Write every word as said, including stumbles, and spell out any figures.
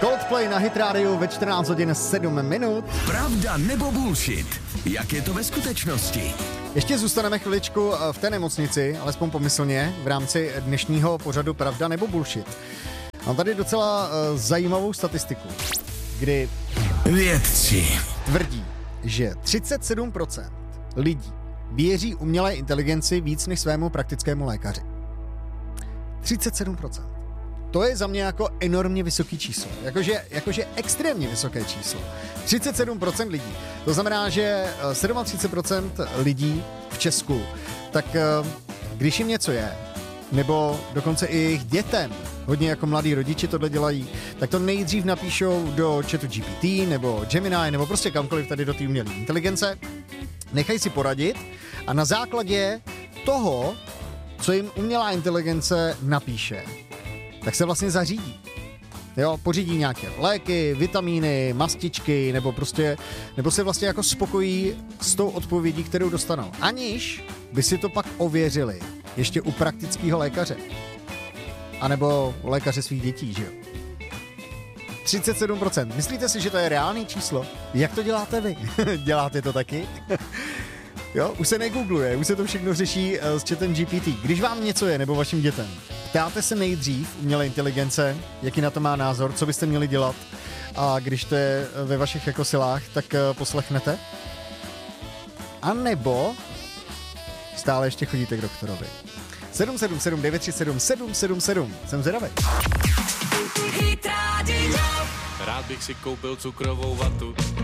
Coldplay na Hit Radio ve čtrnáct hodin sedm minut. Pravda nebo bullshit? Jak je to ve skutečnosti? Ještě zůstaneme chviličku v té nemocnici, alespoň pomyslně, v rámci dnešního pořadu Pravda nebo bullshit. Mám tady docela uh, zajímavou statistiku, kdy vědci tvrdí, že třicet sedm procent lidí věří umělé inteligenci víc než svému praktickému lékaři. třicet sedm procent. To je za mě jako enormně vysoký číslo. Jakože, jakože extrémně vysoké číslo. třicet sedm procent lidí. To znamená, že třicet sedm procent lidí v Česku, tak když jim něco je, nebo dokonce i jejich dětem, hodně jako mladí rodiči tohle dělají, tak to nejdřív napíšou do chatu G P T nebo Gemini nebo prostě kamkoliv tady do té umělé inteligence, nechají si poradit a na základě toho, co jim umělá inteligence napíše, tak se vlastně zařídí. Jo, pořídí nějaké léky, vitamíny, mastičky, nebo prostě, nebo se vlastně jako spokojí s tou odpovědí, kterou dostanou. Aniž by si to pak ověřili ještě u praktického lékaře. A nebo u lékaře svých dětí, že jo? třicet sedm procent. Myslíte si, že to je reálný číslo? Jak to děláte vy? Děláte to taky? Jo, už se negoogluje, už se to všechno řeší uh, s chatem G P T. Když vám něco je, nebo vašim dětem, ptáte se nejdřív umělé inteligence, jaký na to má názor, co byste měli dělat, a když to je ve vašich jako silách, tak uh, poslechnete? A nebo stále ještě chodíte k doktorovi. sedm sedm sedm devět tři sedm sedm sedm sedm. Jsem zvědavý. Rád bych si koupil cukrovou vatu.